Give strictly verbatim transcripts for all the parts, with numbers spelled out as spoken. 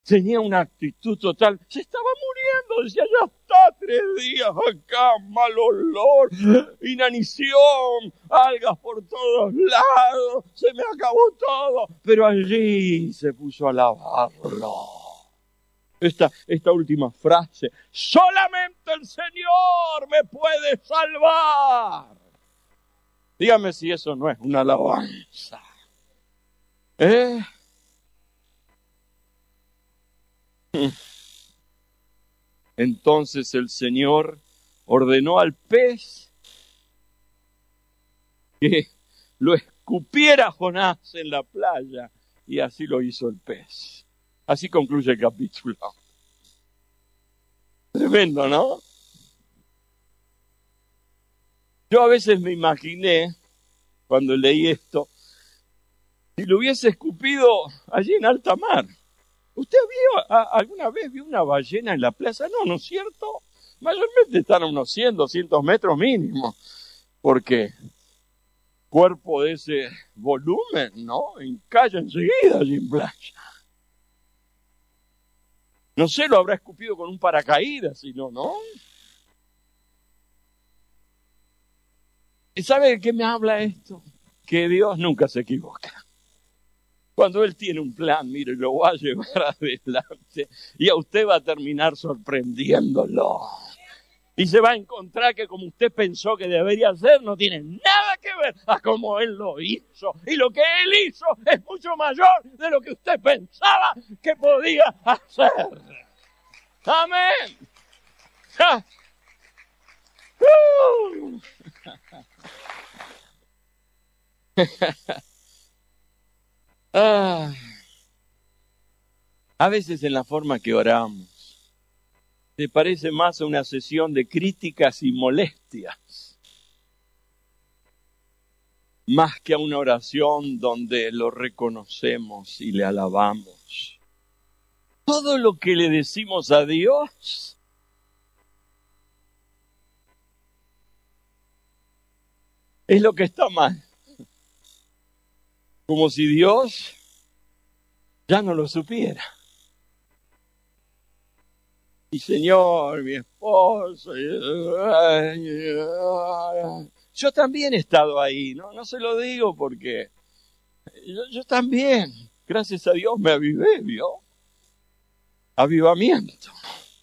Tenía una actitud total. Se estaba muriendo. Decía, ya está, tres días acá, mal olor, inanición, algas por todos lados. Se me acabó todo. Pero allí se puso a alabarlo. Esta, esta última frase. Solamente el Señor me puede salvar. Dígame si eso no es una alabanza. ¿Eh? Entonces el Señor ordenó al pez que lo escupiera a Jonás en la playa, y así lo hizo el pez. Así concluye el capítulo. Tremendo, ¿no? Yo a veces me imaginé, cuando leí esto, si lo hubiese escupido allí en alta mar. ¿Usted vio, a, alguna vez vio una ballena en la plaza? No, ¿no es cierto? Mayormente están a unos cien, doscientos metros mínimo. Porque cuerpo de ese volumen, ¿no? Encalla enseguida allí en playa. No sé, lo habrá escupido con un paracaídas, si no, ¿no? ¿Y sabe de qué me habla esto? Que Dios nunca se equivoca. Cuando Él tiene un plan, mire, lo va a llevar adelante y a usted va a terminar sorprendiéndolo. Y se va a encontrar que como usted pensó que debería ser, no tiene nada que ver a cómo Él lo hizo. Y lo que Él hizo es mucho mayor de lo que usted pensaba que podía hacer. Amén. ¡Ja! ¡Uh! Ah, a veces en la forma que oramos, se parece más a una sesión de críticas y molestias, más que a una oración donde lo reconocemos y le alabamos. Todo lo que le decimos a Dios es lo que está mal. Como si Dios ya no lo supiera. Y Señor, mi esposo, yo también he estado ahí, no, no se lo digo porque yo, yo también, gracias a Dios me avivé, ¿vio? Avivamiento.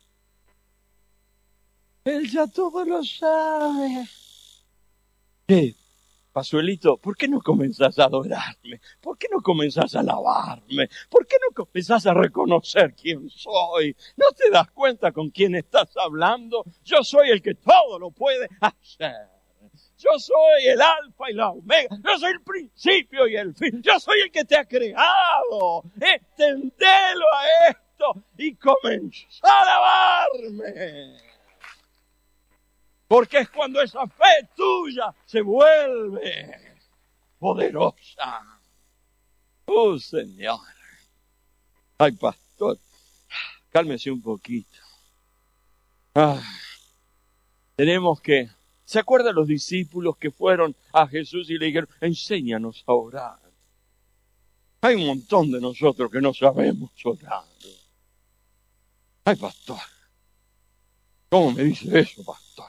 Él ya todo lo sabe. ¿Qué? Pasuelito, ¿por qué no comenzás a adorarme? ¿Por qué no comenzás a alabarme? ¿Por qué no comenzás a reconocer quién soy? ¿No te das cuenta con quién estás hablando? Yo soy el que todo lo puede hacer. Yo soy el alfa y la omega. Yo soy el principio y el fin. Yo soy el que te ha creado. Extendelo a esto y comenzá a alabarme. Porque es cuando esa fe tuya se vuelve poderosa. ¡Oh, Señor! Ay, pastor, cálmese un poquito. Ah, tenemos que... ¿Se acuerdan los discípulos que fueron a Jesús y le dijeron, enséñanos a orar? Hay un montón de nosotros que no sabemos orar. Ay, pastor, ¿cómo me dice eso, pastor?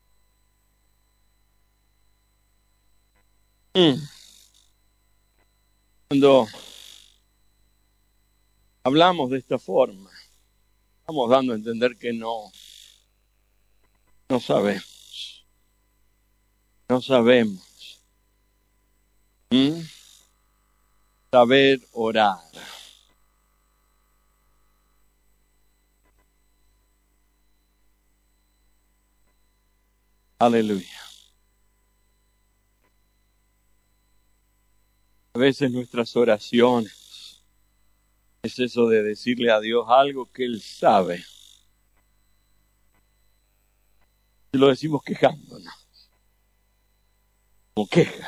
Cuando hablamos de esta forma, estamos dando a entender que no, no sabemos, no sabemos. ¿Mm? Saber orar. Aleluya. A veces nuestras oraciones es eso de decirle a Dios algo que Él sabe. Y lo decimos quejándonos. Como queja.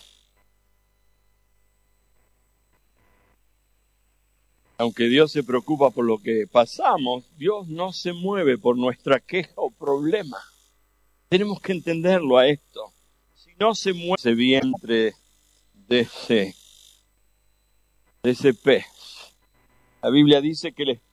Aunque Dios se preocupa por lo que pasamos, Dios no se mueve por nuestra queja o problema. Tenemos que entenderlo a esto. Si no se mueve ese vientre de ese, de ese pez. La Biblia dice que el